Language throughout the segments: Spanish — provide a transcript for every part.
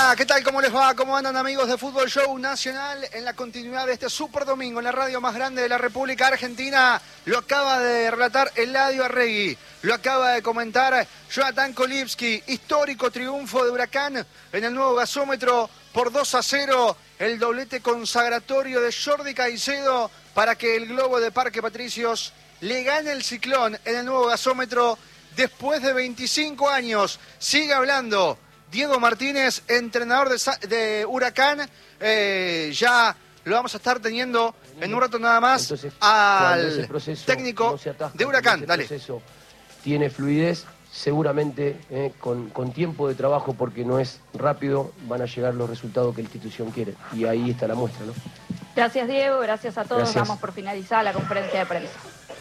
Hola, ¿qué tal? ¿Cómo les va? ¿Cómo andan, amigos de Fútbol Show Nacional? En la continuidad de este Super Domingo en la radio más grande de la República Argentina, lo acaba de relatar Eladio Arregui, lo acaba de comentar Jonathan Kolibski. Histórico triunfo de Huracán en el nuevo gasómetro por 2-0, el doblete consagratorio de Jordi Caicedo para que el Globo de Parque Patricios le gane el Ciclón en el nuevo gasómetro después de 25 años. Sigue hablando Diego Martínez, entrenador de Huracán. Ya lo vamos a estar teniendo en un rato nada más. Entonces, al técnico de Huracán. Dale. Tiene fluidez, seguramente con tiempo de trabajo, porque no es rápido, van a llegar los resultados que la institución quiere. Y ahí está la muestra, ¿no? Gracias, Diego. Gracias a todos. Gracias. Damos por finalizada la conferencia de prensa.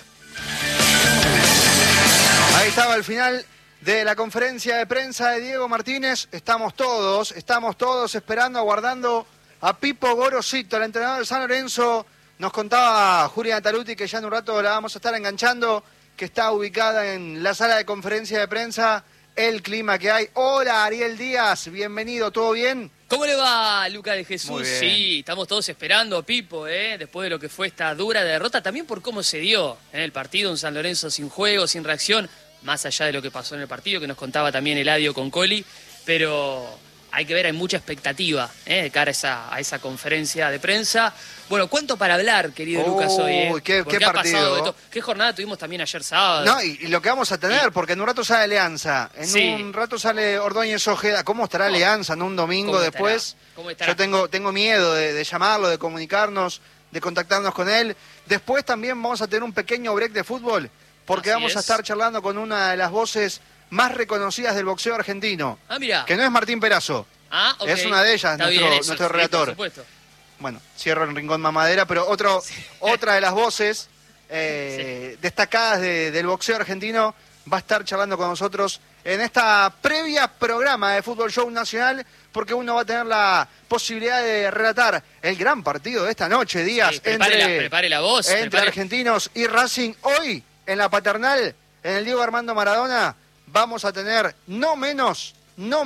Ahí estaba el final de la conferencia de prensa de Diego Martínez. Estamos todos esperando, aguardando a Pipo Gorosito, el entrenador de San Lorenzo. Nos contaba Julia Taluti, que ya en un rato la vamos a estar enganchando, que está ubicada en la sala de conferencia de prensa, el clima que hay. Hola, Ariel Díaz, bienvenido, ¿todo bien? ¿Cómo le va, Luca de Jesús? Muy bien. Sí, estamos todos esperando a Pipo, después de lo que fue esta dura derrota, también por cómo se dio el partido, un San Lorenzo sin juego, sin reacción, más allá de lo que pasó en el partido, que nos contaba también Eladio con Coli, pero hay que ver, hay mucha expectativa de cara a esa conferencia de prensa. Bueno, ¿cuánto para hablar, querido Lucas, hoy? Qué Ha partido. pasado de todo. ¿Qué jornada tuvimos también ayer sábado? No, y lo que vamos a tener, porque en un rato sale Alianza, en un rato sale Ordóñez Ojeda. ¿Cómo estará Alianza en un domingo después? ¿Cómo estará? Yo tengo miedo de llamarlo, de comunicarnos, de contactarnos con él. Después también vamos a tener un pequeño break de fútbol, porque Así vamos a es. estar charlando con una de las voces más reconocidas del boxeo argentino. Ah, mira. Que no es Martín Perazo. Ok. Es una de ellas, Está bien eso, nuestro sí, relator. por supuesto. Bueno, cierro en Rincón Mamadera, pero otra de las voces destacadas del boxeo argentino va a estar charlando con nosotros en esta previa programa de Fútbol Show Nacional, porque uno va a tener la posibilidad de relatar el gran partido de esta noche, Díaz, Sí, prepare la voz. entre Argentinos y Racing. Hoy, en la Paternal, en el Diego Armando Maradona, vamos a tener no menos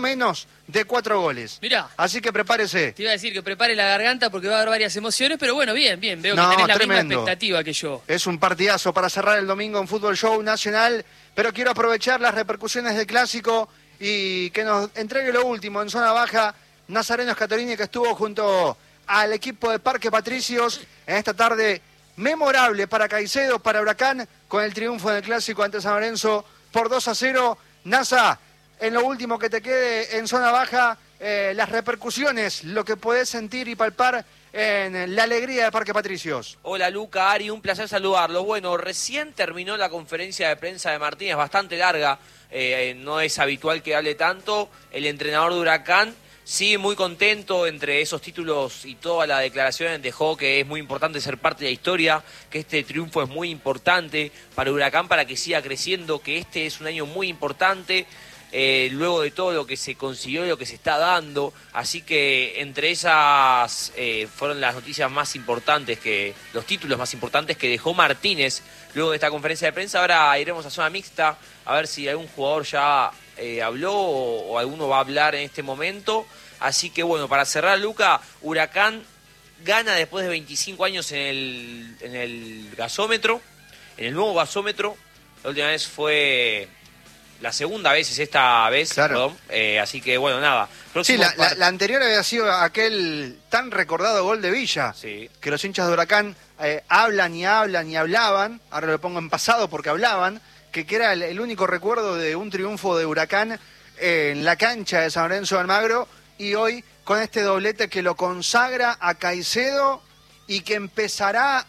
de 4 goles. Mirá. Así que prepárese. Te iba a decir que prepare la garganta porque va a haber varias emociones, pero bueno, bien. Veo No, que tenés la tremendo. misma expectativa que yo. Es un partidazo para cerrar el domingo en Fútbol Show Nacional, pero quiero aprovechar las repercusiones del Clásico y que nos entregue lo último en zona baja Nazareno Scatorini, que estuvo junto al equipo de Parque Patricios en esta tarde memorable para Caicedo, para Huracán, con el triunfo en el Clásico ante San Lorenzo por 2-0. Nasa, en lo último que te quede en zona baja, las repercusiones, lo que podés sentir y palpar en la alegría de Parque Patricios. Hola Luca, Ari, un placer saludarlo. Bueno, recién terminó la conferencia de prensa de Martínez, bastante larga, no es habitual que hable tanto. El entrenador de Huracán sigue muy contento, entre esos títulos y todas las declaraciones dejó que es muy importante ser parte de la historia, que este triunfo es muy importante para Huracán para que siga creciendo, que este es un año muy importante. Luego de todo lo que se consiguió y lo que se está dando, así que entre esas fueron las noticias más importantes, los títulos más importantes que dejó Martínez luego de esta conferencia de prensa. Ahora iremos a zona mixta a ver si algún jugador ya habló o alguno va a hablar en este momento. Así que bueno, para cerrar, Luca, Huracán gana después de 25 años en el gasómetro, en el nuevo gasómetro. La última vez fue... La segunda vez es esta vez, claro. Perdón. Así que, bueno, nada. Sí, la anterior había sido aquel tan recordado gol de Villa, sí, que los hinchas de Huracán hablan y hablaban, ahora lo pongo en pasado porque hablaban, que era el único recuerdo de un triunfo de Huracán en la cancha de San Lorenzo de Almagro, y hoy con este doblete que lo consagra a Caicedo y que empezará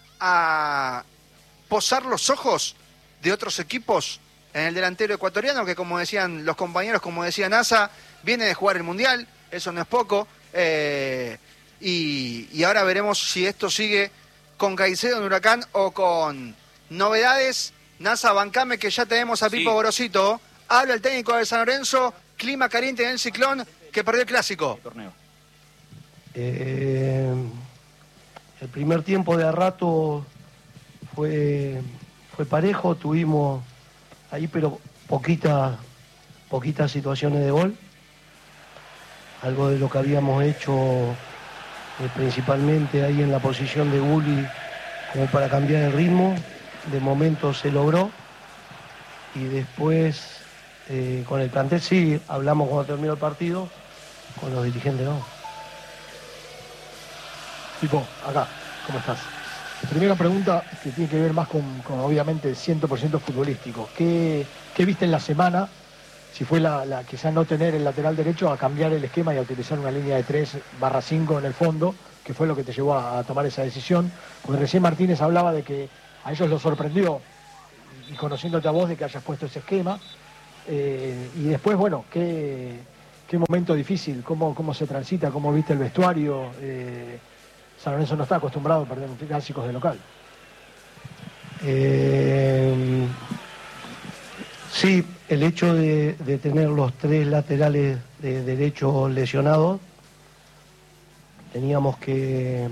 a posar los ojos de otros equipos en el delantero ecuatoriano, que como decían los compañeros, como decía NASA, viene de jugar el Mundial, eso no es poco, y ahora veremos si esto sigue con Caicedo en Huracán o con novedades. NASA, bancame que ya tenemos a Pipo Gorosito. Habla el técnico de San Lorenzo, clima caliente en el Ciclón, que perdió el Clásico. El primer tiempo de a rato fue parejo, tuvimos ahí pero poquitas situaciones de gol. algo de lo que habíamos hecho principalmente ahí en la posición de Gulli, como para cambiar el ritmo. De momento se logró, y después con el plantel sí, hablamos cuando terminó el partido, con los dirigentes no. Pipo, acá, ¿cómo estás? Primera pregunta que tiene que ver más con obviamente 100% futbolístico. ¿Qué viste en la semana? Si fue la quizás no tener el lateral derecho a cambiar el esquema y a utilizar una línea de 3/5 en el fondo, que fue lo que te llevó a tomar esa decisión. Porque recién Martínez hablaba de que a ellos los sorprendió, y conociéndote a vos, de que hayas puesto ese esquema. Y después, bueno, qué momento difícil, cómo se transita, cómo viste el vestuario. San Lorenzo no está acostumbrado a perder clásicos de local. Sí, el hecho de tener los 3 laterales de derecho lesionados, teníamos que...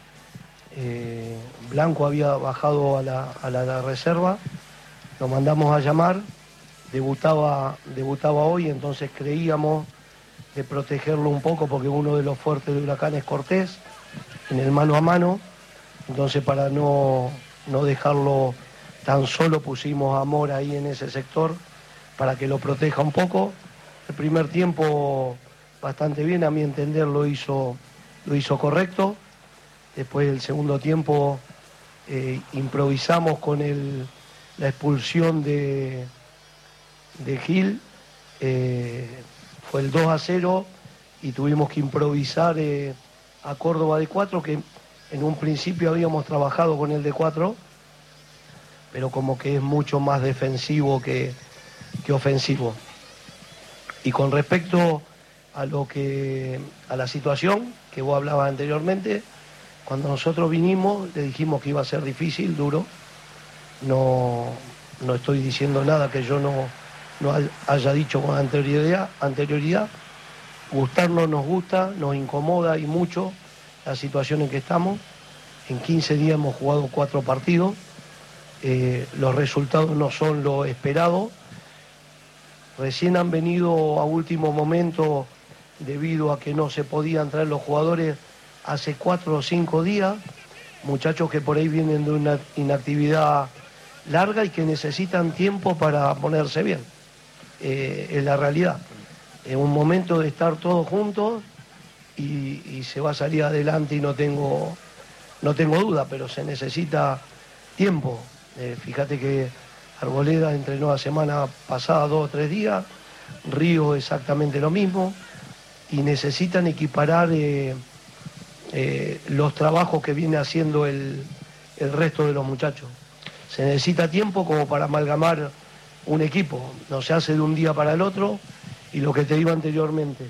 Blanco había bajado a la reserva, lo mandamos a llamar, debutaba hoy, entonces creíamos de protegerlo un poco, porque uno de los fuertes de Huracán es Cortés, en el mano a mano, entonces para no dejarlo tan solo pusimos a Mora ahí en ese sector para que lo proteja un poco. El primer tiempo bastante bien, a mi entender lo hizo correcto. Después del segundo tiempo improvisamos con la expulsión de Gil, fue el 2-0 y tuvimos que improvisar a Córdoba de 4, que en un principio habíamos trabajado con el de 4, pero como que es mucho más defensivo que ofensivo. Y con respecto a la situación que vos hablabas anteriormente, cuando nosotros vinimos le dijimos que iba a ser difícil, duro. No estoy diciendo nada que yo no haya dicho con anterioridad. Gustarnos nos gusta, nos incomoda y mucho la situación en que estamos. En 15 días hemos jugado 4 partidos, los resultados no son lo esperado. Recién han venido a último momento, debido a que no se podían traer los jugadores hace 4 o 5 días, muchachos que por ahí vienen de una inactividad larga y que necesitan tiempo para ponerse bien. Es la realidad. Es un momento de estar todos juntos y se va a salir adelante, y no tengo duda, pero se necesita tiempo. Fíjate que Arboleda entrenó la semana pasada 2 o 3 días, Río exactamente lo mismo, y necesitan equiparar los trabajos que viene haciendo el resto de los muchachos. Se necesita tiempo como para amalgamar un equipo, no se hace de un día para el otro. Y lo que te dije anteriormente,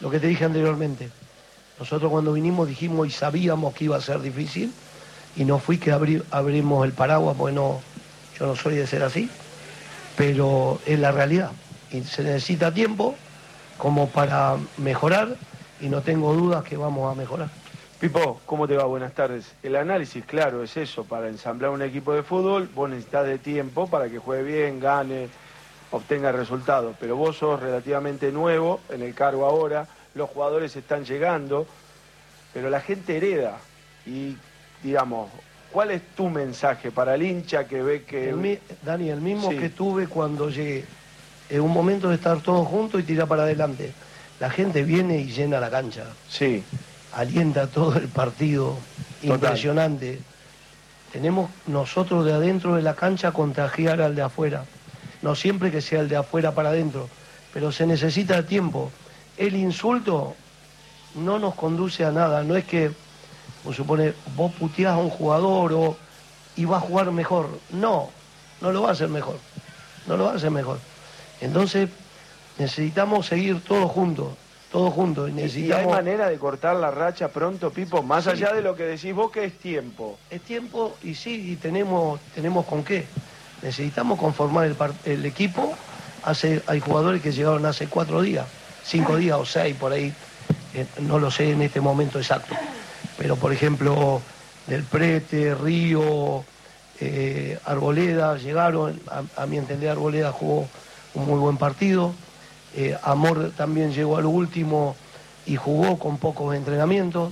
nosotros cuando vinimos dijimos y sabíamos que iba a ser difícil, y no fui que abrimos el paraguas, porque yo no soy de ser así, pero es la realidad, y se necesita tiempo como para mejorar, y no tengo dudas que vamos a mejorar. Pipo, ¿cómo te va? Buenas tardes. El análisis, claro, es eso, para ensamblar un equipo de fútbol, vos necesitas de tiempo para que juegue bien, gane, obtenga resultados, pero vos sos relativamente nuevo en el cargo ahora, los jugadores están llegando, pero la gente hereda. Y, digamos, ¿cuál es tu mensaje para el hincha que ve que... Dani, el mismo sí, que tuve cuando llegué. Es un momento de estar todos juntos y tirar para adelante. La gente viene y llena la cancha. Sí. Alienta todo el partido. Total. Impresionante. Tenemos nosotros de adentro de la cancha contagiar al de afuera. No siempre que sea el de afuera para adentro, pero se necesita tiempo. El insulto no nos conduce a nada. No es que, como supone, vos puteás a un jugador y va a jugar mejor. No lo va a hacer mejor. No lo va a hacer mejor. Entonces necesitamos seguir todos juntos. ¿Y hay manera de cortar la racha pronto, Pipo? Más sí, allá de lo que decís vos, que es tiempo. Es tiempo, y sí, y tenemos con qué. Necesitamos conformar el equipo. Hay jugadores que llegaron hace 4 días, 5 días o 6 por ahí, no lo sé en este momento exacto. Pero por ejemplo, Del Prete, Río, Arboleda llegaron. A mi entender, Arboleda jugó un muy buen partido. Amor también llegó a lo último, y jugó con pocos entrenamientos.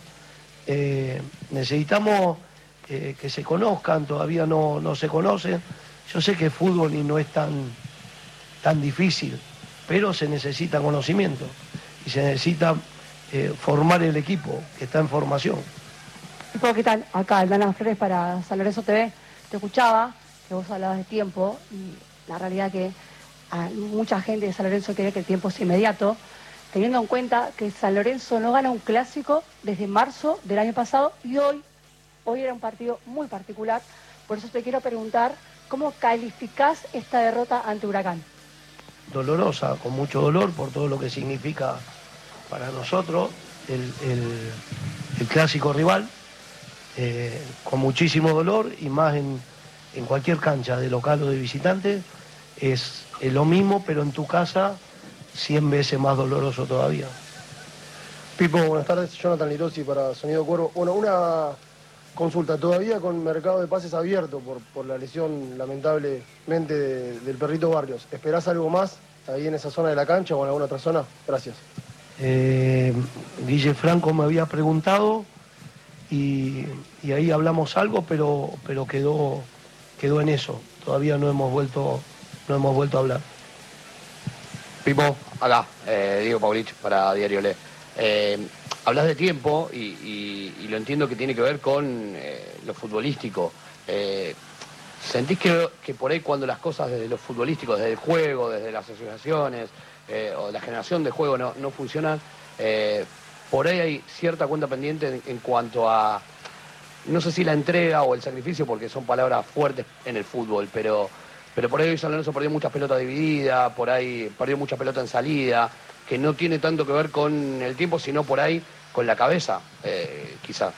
Necesitamos que se conozcan, todavía no se conocen. Yo sé que es fútbol y no es tan difícil, pero se necesita conocimiento y se necesita formar el equipo que está en formación. ¿Qué tal? Acá, Aldana Flores para San Lorenzo TV. Te escuchaba, que vos hablabas de tiempo, y la realidad que mucha gente de San Lorenzo cree que el tiempo es inmediato, teniendo en cuenta que San Lorenzo no gana un clásico desde marzo del año pasado, y hoy era un partido muy particular. Por eso te quiero preguntar, ¿cómo calificás esta derrota ante Huracán? Dolorosa, con mucho dolor por todo lo que significa para nosotros el clásico rival, con muchísimo dolor, y más en cualquier cancha, de local o de visitante, es lo mismo, pero en tu casa 100 veces más doloroso todavía. Pipo, buenas tardes. Jonathan Lirosi para Sonido Cuervo. Bueno, una consulta. Todavía con mercado de pases abierto por la lesión lamentablemente del perrito Barrios. ¿Esperás algo más ahí en esa zona de la cancha o en alguna otra zona? Gracias. Guille Franco me había preguntado y ahí hablamos algo, pero quedó en eso. Todavía no hemos vuelto a hablar. Pipo, acá, Diego Paulich para Diario Le. Hablas de tiempo y lo entiendo que tiene que ver con lo futbolístico. ¿Sentís que por ahí cuando las cosas desde lo futbolístico, desde el juego, desde las asociaciones o la generación de juego no funcionan, por ahí hay cierta cuenta pendiente en cuanto a, no sé si la entrega o el sacrificio, porque son palabras fuertes en el fútbol, pero por ahí San Lorenzo perdió muchas pelotas divididas, por ahí perdió mucha pelota en salida, que no tiene tanto que ver con el tiempo, sino por ahí con la cabeza, quizá.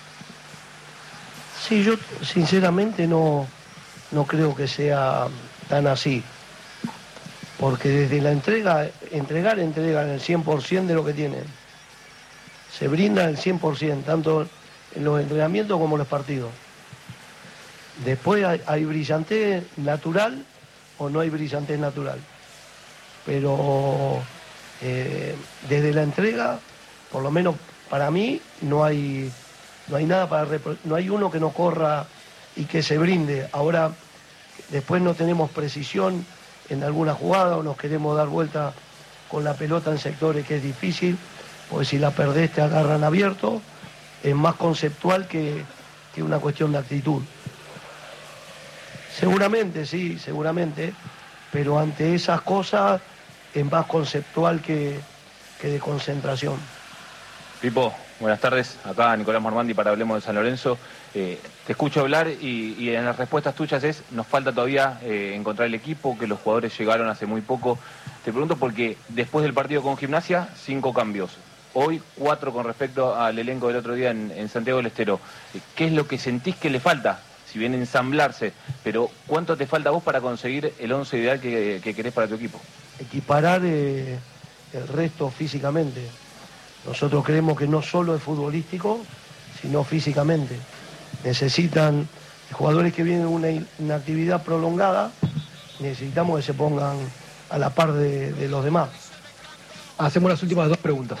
Sí, yo sinceramente no creo que sea tan así, porque desde la entregan el 100% de lo que tienen. Se brindan el 100%, tanto en los entrenamientos como en los partidos. Después hay brillantez natural o no hay brillantez natural. Pero desde la entrega, por lo menos para mí, no hay nada no hay uno que no corra y que se brinde. Ahora, después no tenemos precisión en alguna jugada o nos queremos dar vuelta con la pelota en sectores que es difícil, porque si la perdés te agarran abierto. Es más conceptual que una cuestión de actitud. Seguramente, sí, seguramente, pero ante esas cosas es más conceptual que de concentración. Pipo, buenas tardes. Acá Nicolás Mormandi para Hablemos de San Lorenzo. Te escucho hablar y en las respuestas tuyas nos falta todavía encontrar el equipo, que los jugadores llegaron hace muy poco. Te pregunto porque después del partido con Gimnasia, 5 cambios. Hoy 4 con respecto al elenco del otro día en Santiago del Estero. ¿Qué es lo que sentís que le falta? Si bien ensamblarse, pero ¿cuánto te falta a vos para conseguir el 11 ideal que querés para tu equipo? Equiparar el resto físicamente. Nosotros creemos que no solo es futbolístico, sino físicamente. Necesitan jugadores que vienen de una actividad prolongada, necesitamos que se pongan a la par de los demás. Hacemos las últimas 2 preguntas.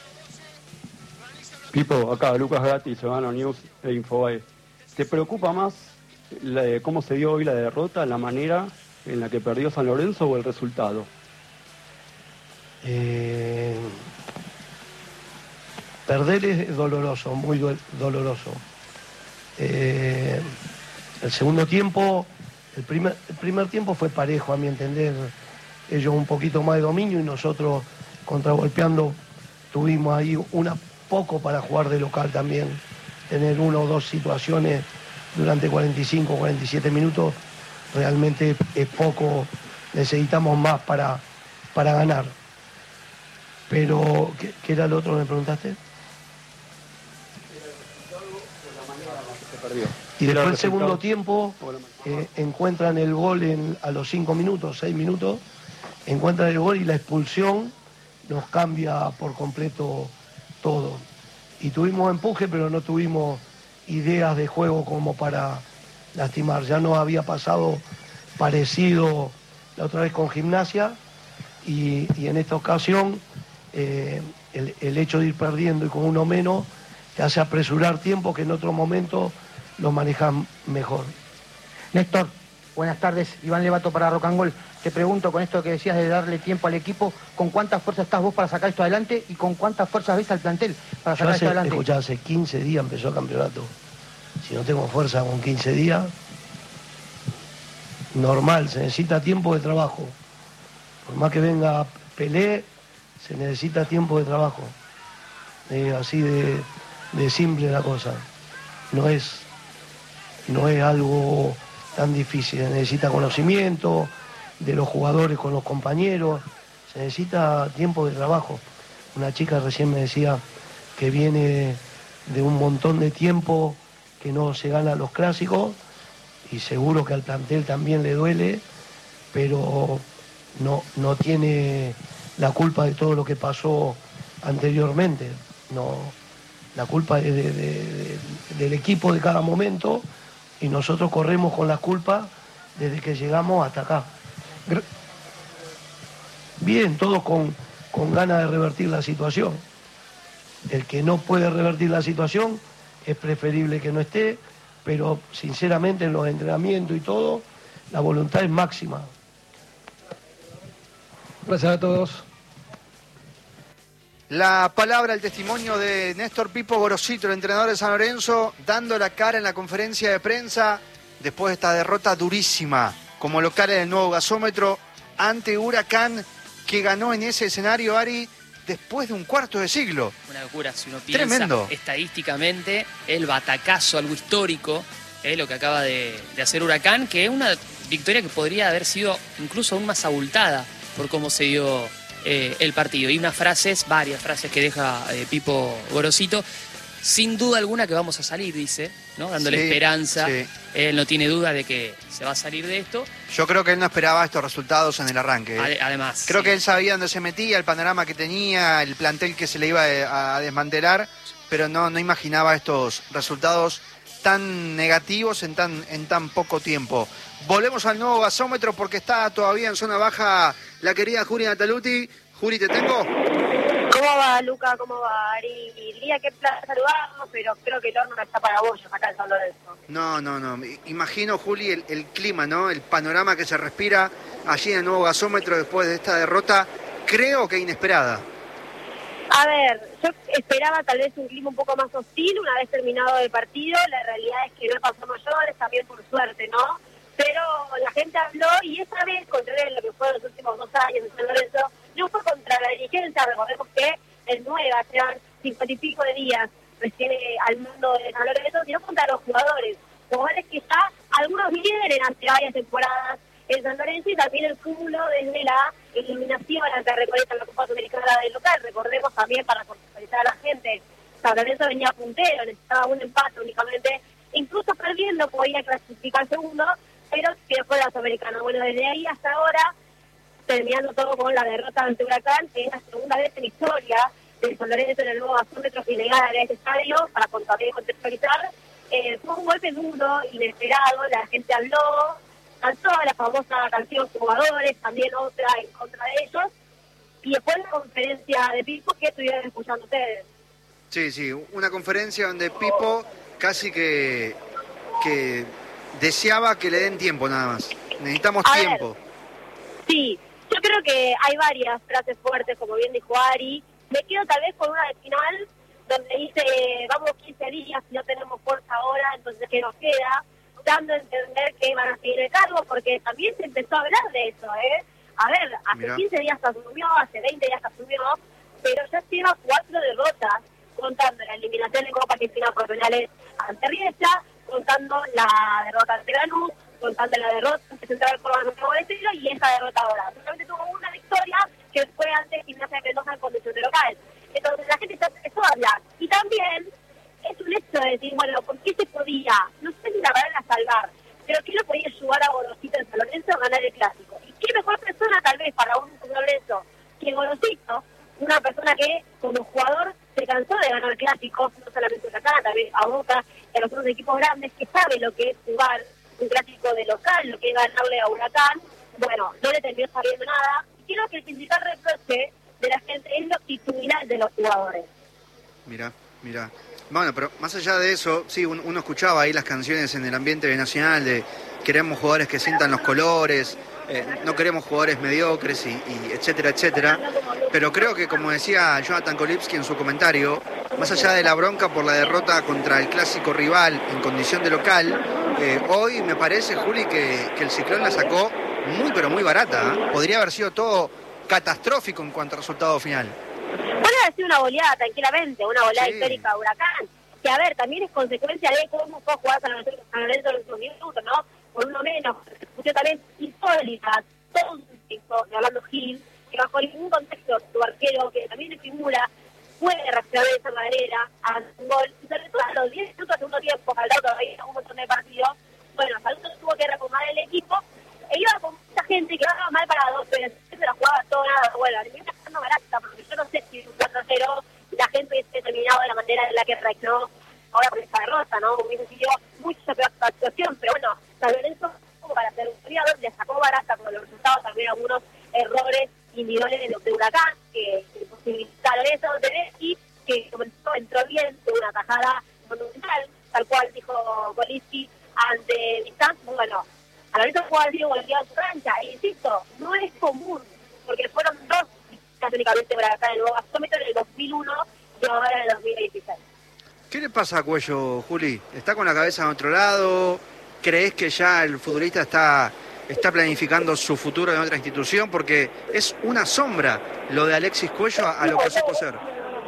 Pipo, acá Lucas Gatti, Ciudadano News e Infobae. ¿Te preocupa más cómo se dio hoy la derrota, la manera en la que perdió San Lorenzo o el resultado? Perder es doloroso, muy doloroso. El segundo tiempo, el primer tiempo fue parejo, a mi entender. Ellos un poquito más de dominio y nosotros contragolpeando. Tuvimos ahí poco para jugar de local también. Tener 1 o 2 situaciones durante 45 o 47 minutos realmente es poco. Necesitamos más para ganar. Pero, ¿qué era lo otro que me preguntaste? Y después el segundo tiempo encuentran el gol a los 5 minutos, 6 minutos, encuentran el gol y la expulsión nos cambia por completo todo. Y tuvimos empuje, pero no tuvimos ideas de juego como para lastimar. Ya nos había pasado parecido la otra vez con Gimnasia y en esta ocasión el hecho de ir perdiendo y con uno menos te hace apresurar tiempo que en otro momento lo manejan mejor. Néstor, buenas tardes. Iván Levato para Rocangol. Te pregunto, con esto que decías de darle tiempo al equipo, ¿con cuántas fuerzas estás vos para sacar esto adelante y con cuántas fuerzas ves al plantel para sacar esto adelante? Escuchá, hace 15 días empezó el campeonato. Si no tengo fuerza con 15 días, normal, se necesita tiempo de trabajo. Por más que venga Pelé, se necesita tiempo de trabajo. Así de simple la cosa. No es algo tan difícil, se necesita conocimiento de los jugadores con los compañeros, se necesita tiempo de trabajo. Una chica recién me decía que viene de un montón de tiempo que no se gana los clásicos y seguro que al plantel también le duele, pero no tiene la culpa de todo lo que pasó anteriormente. No, la culpa es del equipo de cada momento y nosotros corremos con la culpa desde que llegamos hasta acá. Bien, todos con ganas de revertir la situación. El que no puede revertir la situación es preferible que no esté, pero sinceramente en los entrenamientos y todo, la voluntad es máxima. Gracias a todos. La palabra, el testimonio de Néstor Pipo Gorosito, el entrenador de San Lorenzo, dando la cara en la conferencia de prensa después de esta derrota durísima como local en el nuevo gasómetro ante Huracán, que ganó en ese escenario, Ari, después de un cuarto de siglo. Una locura, si uno piensa tremendo estadísticamente, el batacazo, algo histórico, lo que acaba de hacer Huracán, que es una victoria que podría haber sido incluso aún más abultada por cómo se dio el partido. Y varias frases que deja Pipo Gorosito. Sin duda alguna que vamos a salir, dice, ¿no? Dándole esperanza. Sí. Él no tiene duda de que se va a salir de esto. Yo creo que él no esperaba estos resultados en el arranque. Además. Creo que él sabía dónde se metía, el panorama que tenía, el plantel que se le iba a desmantelar, pero no imaginaba estos resultados tan negativos en tan poco tiempo. Volvemos al nuevo gasómetro porque está todavía en zona baja la querida Juri Nataluti. Juri, ¿te tengo? ¿Cómo va, Luca? ¿Cómo va, Ari? Diría que placer saludarnos, pero creo que el horno no está para bollos acá en San Lorenzo. No. Imagino, Juli, el clima, ¿no? El panorama que se respira allí en el nuevo gasómetro después de esta derrota, creo que inesperada. A ver, yo esperaba tal vez un clima un poco más hostil una vez terminado el partido. La realidad es que no pasó mayores, también por suerte, ¿no? Pero la gente habló y esa vez, contrario a lo que fue los últimos 2 años en San Lorenzo, no fue contra la dirigencia. Recordemos que el Nueva llevan 50 y pico de días recién al mundo de San Lorenzo, sino contra los jugadores que ya algunos lideren hace varias temporadas en San Lorenzo y también el cúmulo desde la eliminación ante Recoleta en la Copa Sudamericana del local. Recordemos también, para contextualizar a la gente, San Lorenzo venía puntero, necesitaba un empate únicamente, incluso perdiendo podía clasificar segundo, pero que fue la Sudamericana. Bueno, desde ahí hasta ahora, terminando todo con la derrota ante Huracán, que es la segunda vez en la historia de San Lorenzo en el nuevo gasómetro que le gana en este estadio, para también contextualizar. Fue un golpe duro, inesperado, la gente habló, cantó la famosa canción Jugadores, también otra en contra de ellos, y después la conferencia de Pipo que estuvieron escuchando ustedes. Sí, una conferencia donde Pipo casi que deseaba que le den tiempo nada más. Necesitamos tiempo. Sí, yo creo que hay varias frases fuertes, como bien dijo Ari. Me quedo tal vez con una de final, donde dice, vamos 15 días y no tenemos fuerza ahora, entonces ¿qué nos queda? Dando a entender que van a seguir el cargo, porque también se empezó a hablar de eso, ¿eh? A ver, hace 15 días se asumió, hace 20 días se asumió, pero ya lleva 4 derrotas, contando la eliminación de Copa que final por penales ante Riestra, contando la derrota ante Lanús, contando la derrota ante Central Córdoba Nuevo de Estilo y esa derrota ahora. Solamente tuvo una victoria que fue ante Gimnasia de Mendoza en condición de local. Entonces la gente empezó a hablar. Y también es un hecho de decir, bueno, ¿por qué se podía? No sé si la van a salvar, pero ¿qué lo podía ayudar a Gorosito en San Lorenzo a ganar el clásico? ¿Y qué mejor persona tal vez para un San Lorenzo que Gorosito? Una persona que como jugador se cansó de ganar clásicos, no solamente acá, también a Boca y a los otros equipos grandes, que sabe lo que es jugar un clásico de local, lo que es ganarle a Huracán. Bueno, no le terminó sabiendo nada. Y creo que el principal reproche de la gente, es lo actitudinal de los jugadores. Mira. Bueno, pero más allá de eso, sí, uno escuchaba ahí las canciones en el ambiente nacional de queremos jugadores que sientan los colores, no queremos jugadores mediocres y etcétera, etcétera. Pero creo que, como decía Jonathan Kolipski en su comentario, más allá de la bronca por la derrota contra el clásico rival en condición de local, hoy me parece, Juli, que el Ciclón la sacó muy pero muy barata. Podría haber sido todo catastrófico en cuanto a resultado final. Puede haber sido una goleada tranquilamente, una goleada histórica de Huracán, que a ver, también es consecuencia de cómo fue jugar San Lorenzo en los últimos minutos, ¿no? Por uno menos, escuché también insólitas, todo un tipo de Orlando Gil, que bajo ningún contexto tu arquero, que también es figura, puede reaccionar de esa manera a un gol, y sobre todo a los 10 minutos de segundo tiempo, faltado todavía un montón de partidos. Bueno, Salto tuvo que reacomodar el equipo, e iba con mucha gente que iba mal para dos, pero se la jugaba todo nada. Bueno, a mí me está dando barata, porque yo no sé si un 4-0 la gente esté terminado de la manera en la que reaccionó ahora por esta derrota, ¿no? Hubiese sido mucho peor actuación, pero bueno, San Lorenzo, como para ser un goleador, le sacó barata con los resultados, también algunos errores individuales de Huracán, que posibilitaron eso de Messi, que entró bien, tuvo una tajada monumental, tal cual dijo Kolipski ante Distanz. Bueno, a la vez jugó al Diego goleado en su cancha, e insisto, no es común, porque fueron dos únicamente para acá en el nuevo gasómetro en el 2001 y ahora en el 2016. ¿Qué le pasa a Cuello, Juli? ¿Está con la cabeza en otro lado? ¿Crees que ya el futbolista está planificando su futuro en otra institución? Porque es una sombra lo de Alexis Cuello a lo que supo ser.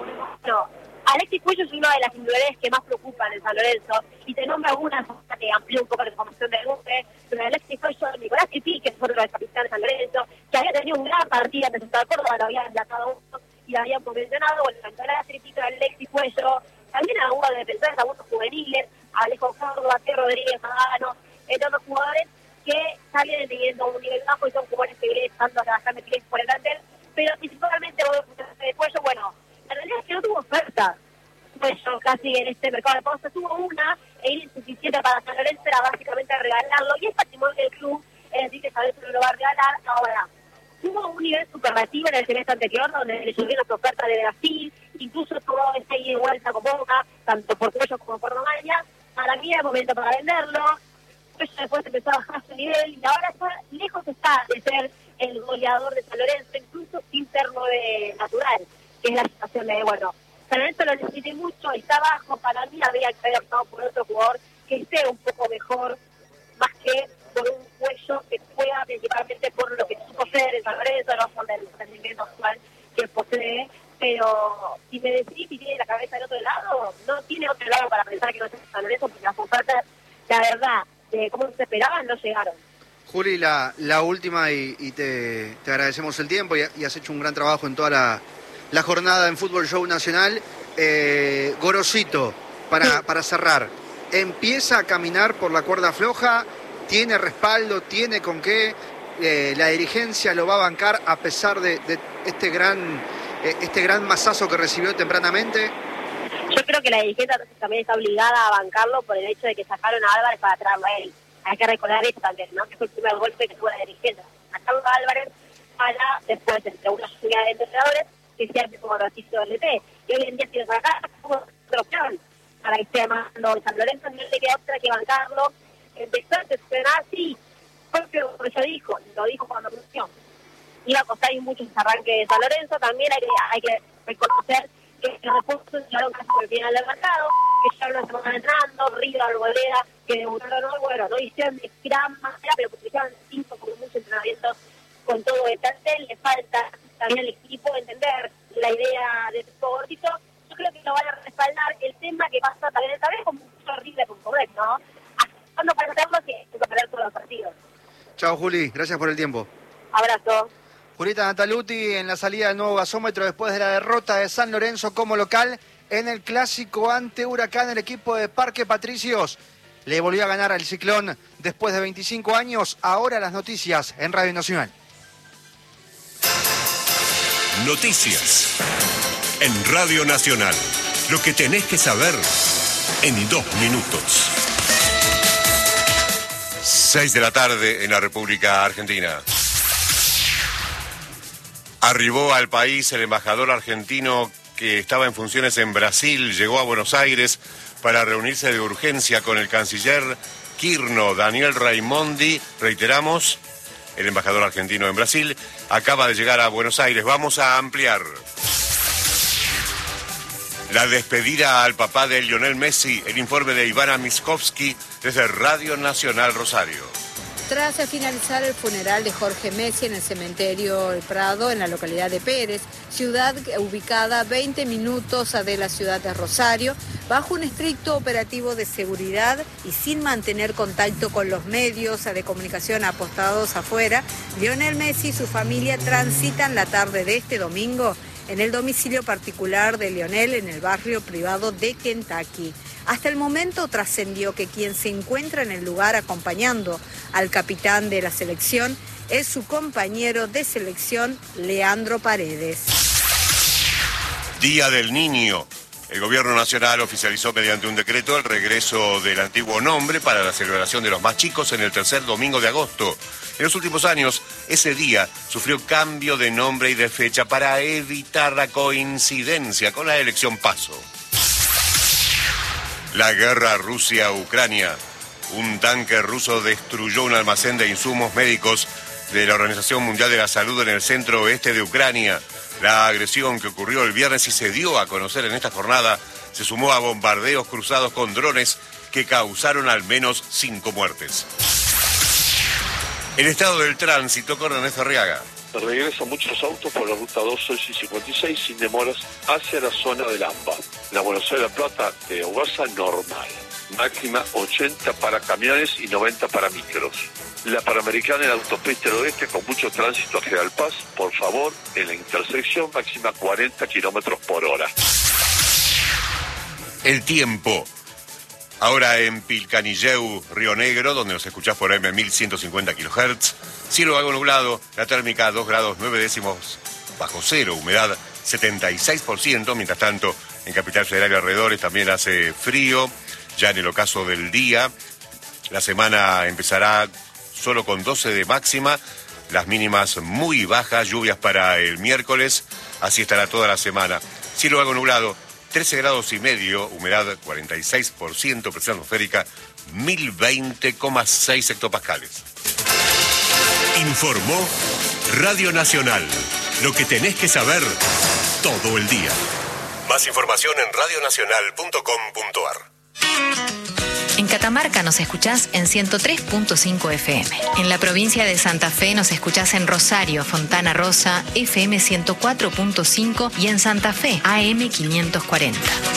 No, Alexis Cuello es una de las individualidades que más preocupan en San Lorenzo, y te nombro algunas que amplió un poco la información del Lupe, pero Alexis Cuello, Nicolás Pipí, que es otro de los capitanes de San Lorenzo, que había tenido un gran partido ante Central Córdoba, lo habían enlatado uno y lo habían convencionado. Bueno, Nicolás Pipí, Alexis Cuello, también algunos defensores, algunos juveniles, Alejo Córdoba, T. Rodríguez, Magano, entre otros jugadores que ya vienen teniendo un nivel bajo y son jugadores que vienen estando bastante bien por el plantel, pero principalmente de Cuello, bueno, la realidad es que no tuvo oferta. Cuello casi en este mercado de pausa tuvo una, e era insuficiente para San Lorenzo, era básicamente regalarlo, y es patrimonio del club, es decir, que San Lorenzo no lo va a regalar. Ahora, tuvo un nivel superlativo en el semestre anterior, donde le llovieron las ofertas de Brasil, incluso tuvo ese ida y vuelta con Boca, tanto por Cuello como por Romaña. Para mí era el momento para venderlo. Cuello después empezó a bajar su nivel, y ahora está lejos está de ser el goleador de San Lorenzo, incluso sin ser 9 natural, que es la situación de, bueno, San Lorenzo lo necesité mucho, está bajo. Para mí habría que haber optado por otro jugador que esté un poco mejor, más que por un Cuello que juega principalmente por lo que supo ser en San Lorenzo, no por el rendimiento actual que posee. Pero si me decís si tiene la cabeza del otro lado, no tiene otro lado para pensar que no es San Lorenzo, porque las ofertas, la verdad, como se esperaban, no llegaron. Juli, la última, y te agradecemos el tiempo, y has hecho un gran trabajo en toda la jornada en Fútbol Show Nacional. Gorosito, para cerrar, ¿empieza a caminar por la cuerda floja? ¿Tiene respaldo? ¿Tiene con qué? ¿La dirigencia lo va a bancar a pesar de este gran masazo que recibió tempranamente? Yo creo que la dirigencia también está obligada a bancarlo por el hecho de que sacaron a Álvarez para traerlo a él. Hay que recordar eso también, ¿no? Que fue el primer golpe que tuvo la dirigencia. Sacaron a Álvarez para después, entre una lluvia de entrenadores, que se hace como ratito del DT. Y hoy en día, si lo sacas, como otra opción para que esté armando San Lorenzo, no le queda otra que bancarlo. Empezó a gestionar, sí, propio Cuello dijo, lo dijo cuando anunció. Iba a costar mucho ese arranque de San Lorenzo. También hay que reconocer que los refuerzos llegaron casi por el final del mercado, que ya no estaban entrando, Riva, Arboleda, que debutaron hoy, bueno, no hicieron de gran manera, pero utilizaron 5 con muchos entrenamientos con todo el plantel. Le falta también al equipo entender la idea de este gordito. Yo creo que lo van a respaldar. El tema que pasa también esta vez, como mucho horrible con Cobrec, ¿no? Cuando para hacerlo, que hay que perder todos los partidos. Chao, Juli, gracias por el tiempo. Abrazo. Julieta Nataluti en la salida del nuevo gasómetro después de la derrota de San Lorenzo como local en el clásico ante Huracán. El equipo de Parque Patricios le volvió a ganar al Ciclón después de 25 años. Ahora las noticias en Radio Nacional. Noticias en Radio Nacional. Lo que tenés que saber en 2 minutos. 6 de la tarde en la República Argentina. Arribó al país el embajador argentino que estaba en funciones en Brasil, llegó a Buenos Aires para reunirse de urgencia con el canciller Quirno, Daniel Raimondi. Reiteramos, el embajador argentino en Brasil acaba de llegar a Buenos Aires. Vamos a ampliar. La despedida al papá de Lionel Messi, el informe de Ivana Miskovsky desde Radio Nacional Rosario. Tras finalizar el funeral de Jorge Messi en el cementerio El Prado, en la localidad de Pérez, ciudad ubicada 20 minutos de la ciudad de Rosario, bajo un estricto operativo de seguridad y sin mantener contacto con los medios de comunicación apostados afuera, Lionel Messi y su familia transitan la tarde de este domingo en el domicilio particular de Lionel en el barrio privado de Kentucky. Hasta el momento trascendió que quien se encuentra en el lugar acompañando al capitán de la selección es su compañero de selección, Leandro Paredes. Día del Niño. El Gobierno Nacional oficializó mediante un decreto el regreso del antiguo nombre para la celebración de los más chicos en el tercer domingo de agosto. En los últimos años, ese día sufrió cambio de nombre y de fecha para evitar la coincidencia con la elección PASO. La guerra Rusia-Ucrania. Un tanque ruso destruyó un almacén de insumos médicos de la Organización Mundial de la Salud en el centro oeste de Ucrania. La agresión que ocurrió el viernes y se dio a conocer en esta jornada se sumó a bombardeos cruzados con drones que causaron al menos 5 muertes. El estado del tránsito con Ernesto Arriaga. Regresan muchos autos por la ruta 2 y 56 sin demoras hacia la zona del AMBA. La Buenos Aires La Plata de Ogasa normal. Máxima 80 para camiones y 90 para micros. La Panamericana en la autopista del oeste con mucho tránsito a General Paz. Por favor, en la intersección máxima 40 kilómetros por hora. El tiempo. Ahora en Pilcanilleu, Río Negro, donde nos escuchás por AM 1150 kHz. Cielo algo nublado, la térmica 2 grados 9 décimos bajo cero, humedad 76%. Mientras tanto, en Capital Federal y alrededores también hace frío. Ya en el ocaso del día, la semana empezará solo con 12 de máxima, las mínimas muy bajas, lluvias para el miércoles, así estará toda la semana. Cielo algo nublado, 13 grados y medio, humedad 46%, presión atmosférica 1020,6 hectopascales. Informó Radio Nacional, lo que tenés que saber todo el día. Más información en radionacional.com.ar. En Catamarca nos escuchás en 103.5 FM. En la provincia de Santa Fe nos escuchás en Rosario, Fontana Rosa, FM 104.5 y en Santa Fe, AM 540.